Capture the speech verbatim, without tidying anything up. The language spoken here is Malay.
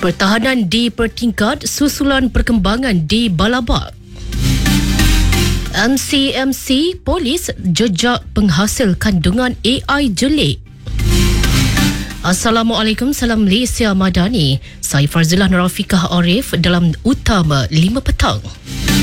Pertahanan dipertingkat susulan perkembangan di Balabak. M C M C Polis jejak penghasil kandungan A I jelik. Assalamualaikum, salam Malaysia Madani. Saya Farzilah Nurafikah Arif dalam Utama lima Petang.